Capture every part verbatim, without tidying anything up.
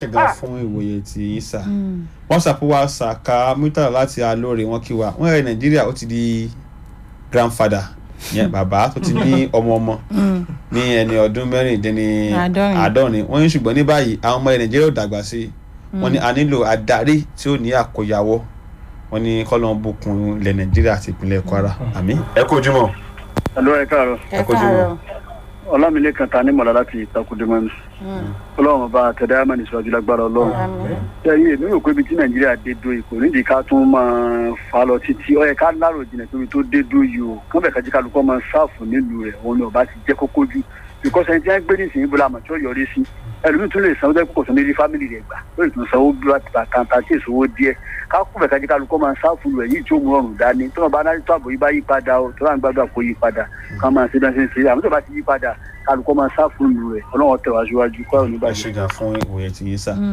ṣẹ̀gá fún ìwòye tí yín sà wọ́n ṣàpòwá ṣàkà mítà láti alóore wọn kí wa wọ́n rẹ̀ nàìjíríà ó ti di grandfather yẹn bàbá tó ti ní ọmọ ọmọ ní ẹni ọdún mẹ́rìndínní àádọ́rin wọ́n ní ṣùgbọ́n ní báyìí àwọn ọmọ nàìjíríà ò dàgbà sí wọ́n ní a nílò adarí tí ó ní àkóyawọ́ wọ́n ní kọ́lọ́n bùkún ilẹ̀ nàìjíríà àti ìpínlẹ̀ kwara àmín. ẹ kú ojúmọ́. ẹ̀lọ́ ẹ káàárọ̀. ẹ kú ojúmọ́. ọlámilékan ta ní mọ̀lá láti ìtakùdémọ́ni ọlọ́run bá tẹ̀dá àmà ní ìṣọ́jú lágbára ọlọ́run ṣẹ́yìn èmi rò pé ibi tí nàìjíríà dé dúró yìí kò nídìí ká tún máa fà lọ títí ó yẹ ká lárò jìnnà pé ibi tó dé dúró yìí o kán bẹ̀ kájí kálukọ́ máa sáàfù nílùú rẹ̀ òun ni ọba ti jẹ́ kókó jù because ẹni tí wọ́n gbé nísìnyí bọ́lá àmọ̀ tí ó yọrí sí ẹlòmíì tún lè sanwó dẹ́kun kò tún lè rí fámìlì rẹ̀ gbà lórí tún sanwó bí wàá kàńtà tí èso díẹ̀ ká kú bẹ̀ kájí kálukọ́ máa sáàfù rẹ̀ yìí tí ó mú ọrùn dání tó náà bá náà tó àbò yìí bá yí padà o tó náà gbàgbà kó yí padà ká máa ṣe dáṣe ṣe àmọ́ tó bá ti yí padà kálukọ́ máa sáàfù rẹ̀ ọlọ́wọ́ tẹ̀ wá síwájú kọ́ ọ̀nà ìbàdàn. ṣègà fún ìwòye tí yín sà.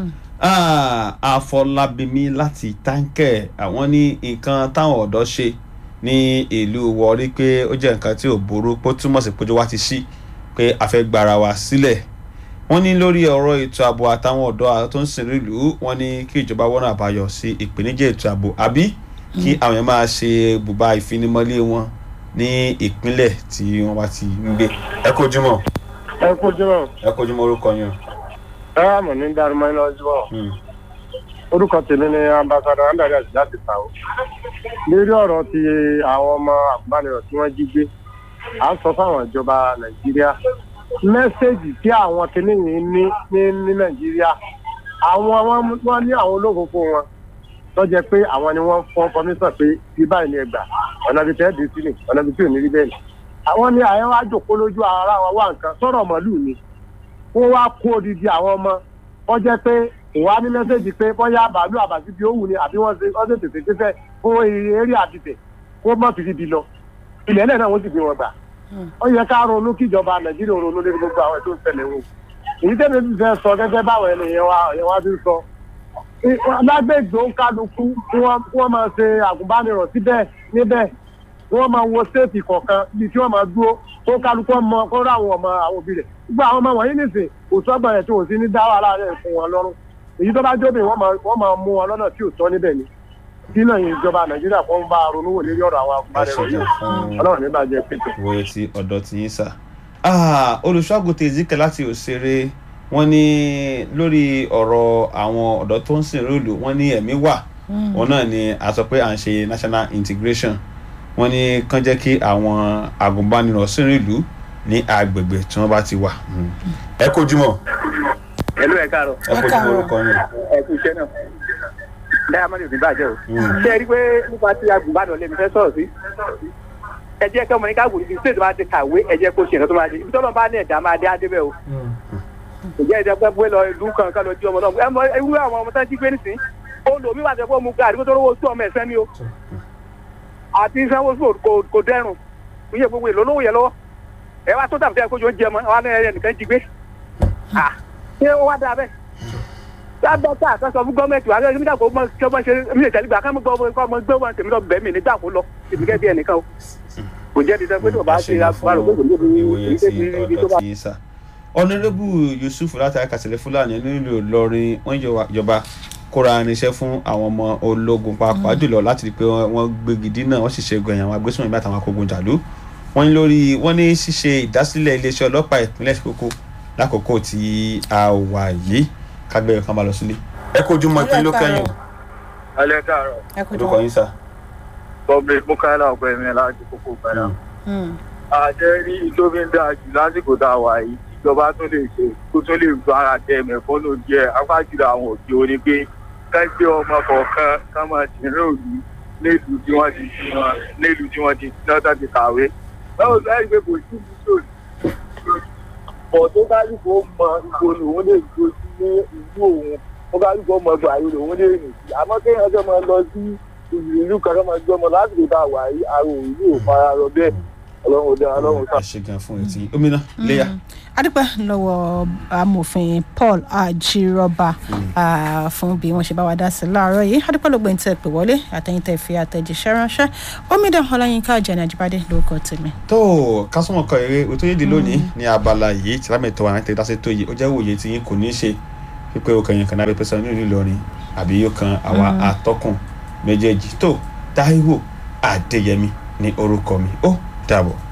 àfọlábímí láti táǹkẹ̀ àwọn ní nǹkan táwọn ọ̀dọ́ ṣe ní ìlú Warri pé ó jẹ́ nǹkan tí ò burú pé ó túmọ̀ sí péjọ wá ti ṣí pé a fẹ́ gbára wa sílẹ̀ wọ́n ní lórí ọ̀rọ̀ ètò ààbò àtàwọn ọ̀dọ́ tó ń sìn ìlú wọ́n ní kí ìjọba wọ́nà àbáyọ sí ìpèníjà ètò ààbò àbí kí àwọn èèyàn máa ṣe bùbá ìfinimọ́lé wọn ní ìpínlẹ̀ tí wọ́n bá ti ń gbé. ẹ kú ojúmọ́. ẹ kú ojúmọ́. ẹ kú ojúmọ́ orúkọ yín. ẹ wà mọ̀ ní darúmọ́ iná ojúmọ́. orúkọ tèmi ni ambassadọ andari àti láti ta o. lórí ọ̀rọ̀ ti àwọn ọmọ àgùnbánirọ̀ tí wọ́n jí gbé à ń sọ fáwọn ìjọba nàìjíríà mẹ́sẹ̀gì tí àwọn kìnìún ní ní ní nàìjíríà àwọn wọn ní àwọn olókòókò wọn tó jẹ́ pé àwọn ni wọ́n fọ́n kọmíṣọ̀ pé bí báyìí ni ẹgbà ọ̀nà ibi tẹ́ẹ̀dì sílẹ̀ ọ̀nà ibi tí ò ní rí bẹ́ẹ̀ ni àwọn ní àyẹ̀wò àjòkó lójú ara wọn wá nǹkan sọ̀rọ̀ mọ́lù ni wọ́n wá kó odidi àwọn ọmọ wọ́n jẹ́ pé ìwà ní mẹ́sẹ̀gì pé bọ́yá bàálù àbàtì bí ó wù ni àbí wọ́n ṣe wọ́n ṣe tètè tẹ́fẹ́ fún eré àdìtẹ̀ kó mọ̀ fi ibi lọ ilẹ̀ náà náà wọ́n sì gbé wọn gbà ó yẹ ká ronú kíjọba nàìjíríà ronú lórí gbogbo àwọn ètò ìṣẹ̀lẹ̀ wọn èyí tẹ́lẹ̀ ti fẹ́ sọ gẹ́gẹ́ báwọn ènìyàn wa èèyàn wa ti sọ lágbègbè ń kálukú kí wọ́n máa ṣe àgùnbánirọ̀ síbẹ̀ níbẹ̀ wọ́n máa wo séètì kọ̀ọ̀kan bíi tí wọ́n máa dúró kó kálukú ọmọ kó rà àwọn ọmọ àwọn òbí rẹ̀ gbogbo àwọn ọmọ wọ̀nyí nìsín kò sọ́gbọ̀n rẹ̀ tí wọ́n sì ní dá wàhálà rẹ̀ fún wọn lọ́rùn èyí tó bá jóbe wọ́n máa mú wọn lọ́nà tí ò tọ́ níbẹ̀ ni kí náà ìjọba nàìjíríà kó ń bá ronú wò lórí ọ̀rọ̀ àwọn àgùnbánirọ̀ yìí ọlọ́run ní bàjẹ́ pété. ìwòye tí ọ̀dọ́ ti yín sà olùṣọ́àgùtà Ezekiel láti òṣèré wọ́n ní lórí ọ̀rọ̀ àwọn ọ̀dọ́ tó ń sìn rúùlù wọ́n ní ẹ̀mí wà wọn náà ni a sọ pé à ń ṣe national integration wọ́n ní kàn jẹ́ kí àwọn agùnbánirọ̀ sìn ìlú ní agbègbè tí wọ́n bá ti wà. ẹ kú ojúmọ́. ẹ ló ẹ káàárọ̀. ẹ kú ojúmọ́ orúkọ yín. ẹ kú iṣẹ́ náà diamond ò ní bàjẹ́ o. ṣé ẹ rí i pé nípa tí agùnbánirọ̀ lèmi fẹ́ sọ̀rọ̀ sí ẹ jẹ́ kí ọmọ ní káàbù ibi state máa ti kàwé ẹ jẹ́ kó ṣe nǹkan tó máa ṣe ibi tọ́lọ́ bá ní ẹ̀dá máa dé adébẹ̀ o. ǹjẹ́ ẹ̀dá pẹ́ bóyá lọ ìlú kan ká lọ jí ọmọ náà ẹ mọ ewu àwọn ọmọ tán jí gbé nísìn ó lò mí wà tẹ́ fún mu ká àdúgbò tó rówó sí ọmọ ẹ̀sẹ̀ mi o àti sanwó sí kò dẹrùn iye gbogbo èlò olówó yẹn lọ́wọ́ ẹ wá tó dàbí tẹ́ kójú oúnjẹ mọ́ àwọn ẹ̀rẹ́ nìkan jí gbé ṣé ó wá dáa bẹ́ẹ̀ sábà tá a kan sọ fún gọ́ọ̀mẹ̀ntì wa nígbà kó mọ kí ọmọ ṣe mí lè tẹ̀lé gbà ká mú gbọ́ gbé wọn tèmi lọ bẹ́ẹ̀ mi nígbà kó lọ èmi kẹ́ bí ẹnìkan o kò jẹ́ dídá pé tó bá ṣe àfúrò pé kò ní ibi tó bá. ọ̀nàrẹ́bù Yusuf láti àkàtìlẹ̀ Fúlàní nílùú Ìlọrin wọ́n ìjọba kóra irinṣẹ́ fún àwọn ọmọ ológun pàápàá jùlọ láti rí i pé wọ́n gbégi dínà wọ́n sì ṣe gbẹ̀yìn àwọn agbésùnmọ̀mí àtàwọn akógun jàlú wọ́n ní lórí wọ́n ní ṣíṣe ìdásílẹ̀ iléeṣẹ́ ọlọ́pàá ìpínlẹ̀ Èkó lákòókò tí a wà yìí kágbẹ́rẹ́ kan bá lọ sílé. ẹ kó ojúmọ́ ìpín ló kẹ́yìn. alẹ́ káàárọ̀. ẹ kó orúkọ yín sà. public mukaila ọgbẹ mi láti kókó gbẹdà. àjẹ rí ìjọba ń dáa jù lásìkò tá a wà yìí ìjọba tó lè ṣe kó tó lè gba ara tẹ mẹ̀kúnnù díẹ̀ apájùlọ àwọn òkè òní pé kágbé ọmọ kọ̀ọ̀kan ká máa ti rí òní nílùú tí wọ́n ti ti wọn nílùú tí wọ́n ti lọ́tà ti kàwé. báwo ló ẹ gbé kò sí ìlú pọ̀ tó bá yìí kó mọ ìbò lòun lè gbó sí ní ìlú òun ó bá yìí kó mọ ìgbà yìí lòun lè rìn sí àmọ́ kéèyàn jọ máa lọ sí ìlú kan máa gbọ́ ọmọ láti lè bá wà yìí àrùn ìlú ò fara rọ bẹ́ẹ̀ ọlọ́run ọdẹ ọlọ́run sá. ẹ ṣe gan fún etí omina léyà. adúpẹ́ lọ́wọ́ amòfin Paul Ajiroba fún bí wọ́n ṣe bá wa dá sí láàárọ̀ yìí adúpẹ́ lọ́gbọ̀n tẹ́ pè wọlé àtẹ̀yìn tẹ́ fi àtẹ̀jíṣẹ́ ránṣẹ́ omidan Ọláyínká Àjàní Àjíbádé lórúkọ tèmi. tó kásùmọ̀ kọ eré o tó yé di lónìí ní abala yìí tí lámẹ̀tọ́ wa láti dásí tó yìí ó jẹ́ òye tí yín kò ní í ṣe pípé ó kan yẹn kan náà pẹ́pẹ́ sọ nínú Ìlọrin àbí yóò kan àwa atọ́kùn méjèèjì tó Táíwò Adéyẹmí ní orúkọ mi ó dàbọ̀.